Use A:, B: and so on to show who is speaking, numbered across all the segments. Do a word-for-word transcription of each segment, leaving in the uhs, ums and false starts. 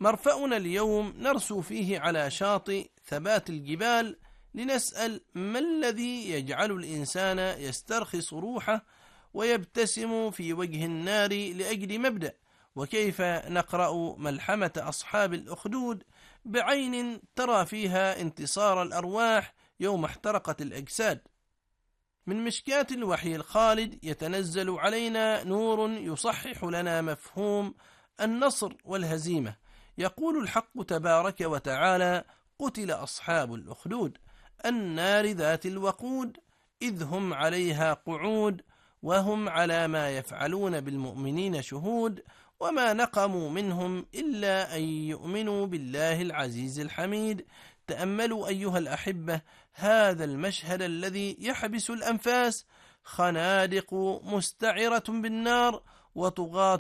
A: مرفأنا اليوم نرسو فيه على شاطئ ثبات الجبال لنسأل ما الذي يجعل الإنسان يسترخص روحه ويبتسم في وجه النار لأجل مبدأ، وكيف نقرأ ملحمة أصحاب الأخدود بعين ترى فيها انتصار الأرواح يوم احترقت الأجساد. من مشكاة الوحي الخالد يتنزل علينا نور يصحح لنا مفهوم النصر والهزيمة. يقول الحق تبارك وتعالى: قتل أصحاب الأخدود النار ذات الوقود إذ هم عليها قعود وهم على ما يفعلون بالمؤمنين شهود وما نقموا منهم إلا أن يؤمنوا بالله العزيز الحميد. تأملوا أيها الأحبة هذا المشهد الذي يحبس الأنفاس، خنادق مستعرة بالنار وطغاة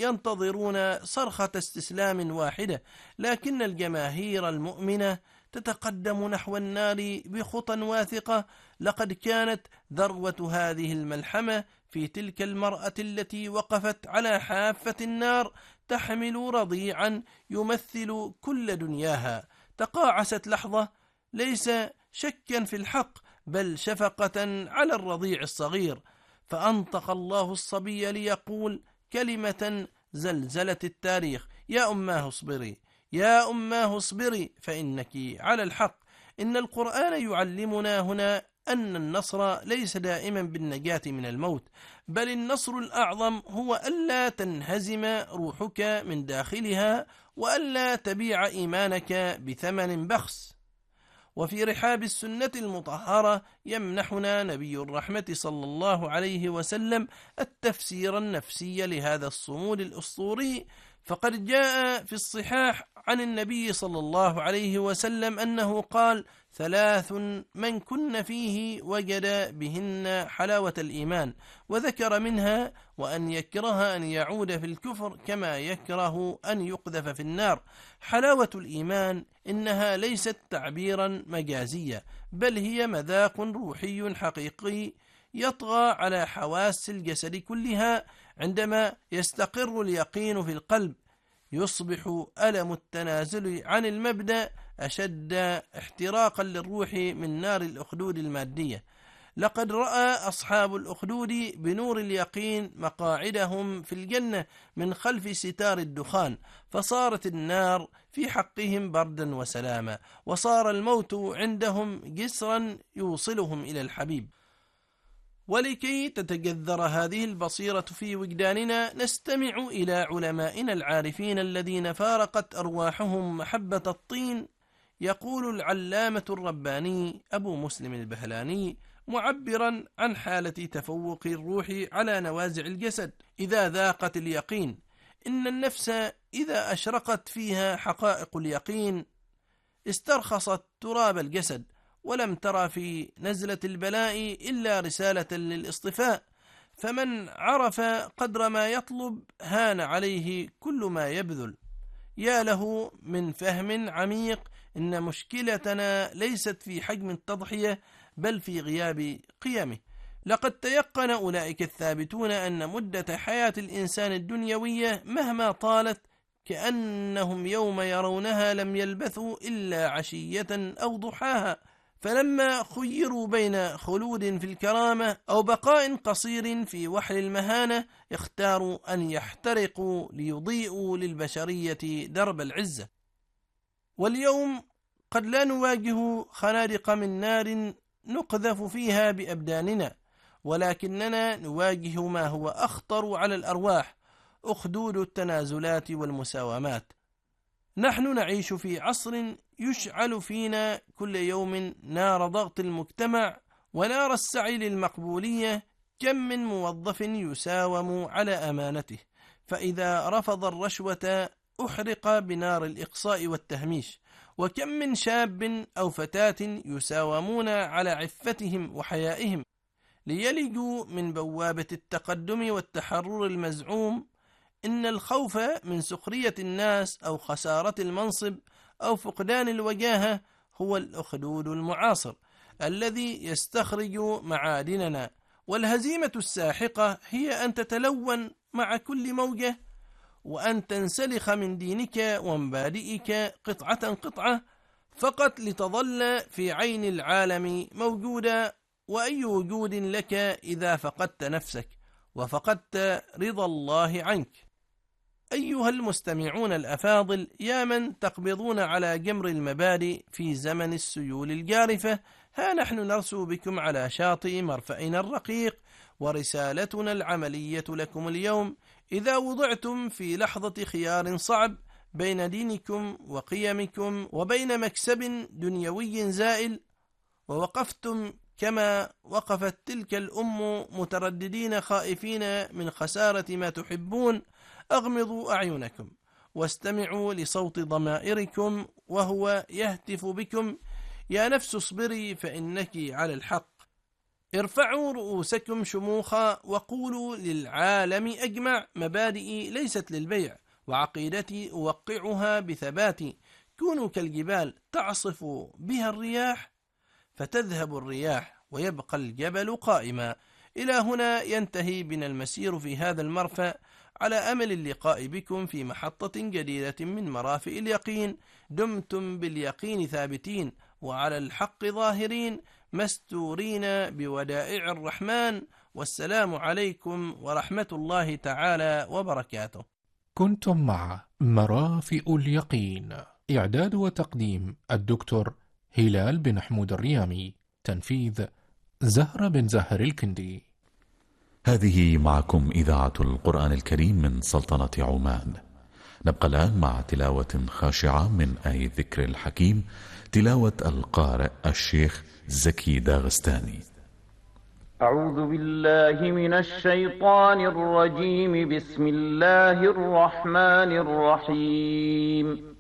A: ينتظرون صرخة استسلام واحدة، لكن الجماهير المؤمنة تتقدم نحو النار بخطى واثقة. لقد كانت ذروة هذه الملحمة في تلك المرأة التي وقفت على حافة النار تحمل رضيعا يمثل كل دنياها. تقاعست لحظة ليس شكا في الحق بل شفقة على الرضيع الصغير، فأنطق الله الصبي ليقول كلمة زلزلة التاريخ: يا أماه اصبري، يا أماه اصبري فإنك على الحق. إن القرآن يعلمنا هنا أن النصر ليس دائما بالنجاة من الموت، بل النصر الأعظم هو ألا تنهزم روحك من داخلها وألا تبيع إيمانك بثمن بخس. وفي رحاب السنة المطهرة يمنحنا نبي الرحمة صلى الله عليه وسلم التفسير النفسي لهذا الصمود الأسطوري، فقد جاء في الصحاح عن النبي صلى الله عليه وسلم أنه قال: ثلاث من كن فيه وجد بهن حلاوة الإيمان، وذكر منها وأن يكره أن يعود في الكفر كما يكره أن يقذف في النار. حلاوة الإيمان إنها ليست تعبيرا مجازيا، بل هي مذاق روحي حقيقي يطغى على حواس الجسد كلها. عندما يستقر اليقين في القلب يصبح ألم التنازل عن المبدأ أشد احتراقا للروح من نار الأخدود المادية. لقد رأى أصحاب الأخدود بنور اليقين مقاعدهم في الجنة من خلف ستار الدخان، فصارت النار في حقهم بردا وسلاما، وصار الموت عندهم جسرا يوصلهم إلى الحبيب. ولكي تتجذر هذه البصيرة في وجداننا نستمع إلى علمائنا العارفين الذين فارقت أرواحهم محبة الطين. يقول العلامة الرباني أبو مسلم البهلاني معبرا عن حالة تفوق الروح على نوازع الجسد إذا ذاقت اليقين: إن النفس إذا أشرقت فيها حقائق اليقين استرخصت تراب الجسد، ولم ترى في نزلة البلاء إلا رسالة للاصطفاء، فمن عرف قدر ما يطلب هان عليه كل ما يبذل. يا له من فهم عميق! إن مشكلتنا ليست في حجم التضحية بل في غياب قيمه. لقد تيقن أولئك الثابتون أن مدة حياة الإنسان الدنيوية مهما طالت كأنهم يوم يرونها لم يلبثوا إلا عشية أو ضحاها، فلما خيروا بين خلود في الكرامة أو بقاء قصير في وحل المهانة اختاروا أن يحترقوا ليضيئوا للبشرية درب العزة. واليوم قد لا نواجه خنادق من نار نقذف فيها بأبداننا، ولكننا نواجه ما هو أخطر على الأرواح: أخدود التنازلات والمساومات. نحن نعيش في عصر يشعل فينا كل يوم نار ضغط المجتمع ونار السعي للمقبولية. كم من موظف يساوم على أمانته، فإذا رفض الرشوة أحرق بنار الإقصاء والتهميش. وكم من شاب أو فتاة يساومون على عفتهم وحيائهم ليلجوا من بوابة التقدم والتحرر المزعوم. إن الخوف من سخرية الناس أو خسارة المنصب أو فقدان الوجاهة هو الأخدود المعاصر الذي يستخرج معادننا، والهزيمة الساحقة هي أن تتلون مع كل موجة وأن تنسلخ من دينك ومبادئك قطعة قطعة فقط لتظل في عين العالم موجودا. وأي وجود لك إذا فقدت نفسك وفقدت رضا الله عنك؟ أيها المستمعون الأفاضل، يا من تقبضون على جمر المبادئ في زمن السيول الجارفة، ها نحن نرسو بكم على شاطئ مرفأنا الرقيق، ورسالتنا العملية لكم اليوم: إذا وضعتم في لحظة خيار صعب بين دينكم وقيمكم وبين مكسب دنيوي زائل، ووقفتم كما وقفت تلك الأم مترددين خائفين من خسارة ما تحبون، أغمضوا أعينكم واستمعوا لصوت ضمائركم وهو يهتف بكم: يا نفس اصبري فإنك على الحق. ارفعوا رؤوسكم شموخا وقولوا للعالم أجمع: مبادئي ليست للبيع، وعقيدتي أوقعها بثبات. كونوا كالجبال تعصف بها الرياح فتذهب الرياح ويبقى الجبل قائما. إلى هنا ينتهي بنا المسير في هذا المرفأ، على أمل اللقاء بكم في محطة جديدة من مرافئ اليقين. دمتم باليقين ثابتين وعلى الحق ظاهرين، مستورين بودائع الرحمن. والسلام عليكم ورحمة الله تعالى وبركاته.
B: كنتم مع مرافئ اليقين، إعداد وتقديم الدكتور هلال بن حمود الريامي، تنفيذ زهرة بن زهر الكندي.
C: هذه معكم إذاعة القرآن الكريم من سلطنة عمان. نبقى الآن مع تلاوة خاشعة من آية ذكر الحكيم، تلاوة القارئ الشيخ زكي داغستاني.
D: أعوذ بالله من الشيطان الرجيم. بسم الله الرحمن الرحيم.